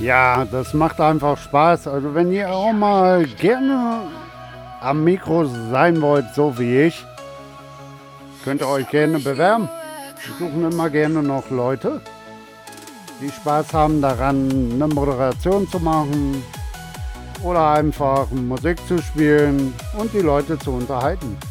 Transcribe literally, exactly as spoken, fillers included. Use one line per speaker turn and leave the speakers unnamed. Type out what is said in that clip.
Ja, das macht einfach Spaß. Also wenn ihr auch mal gerne am Mikro sein wollt, so wie ich, könnt ihr euch gerne bewerben. Wir suchen immer gerne noch Leute, die Spaß haben daran, eine Moderation zu machen oder einfach Musik zu spielen und die Leute zu unterhalten.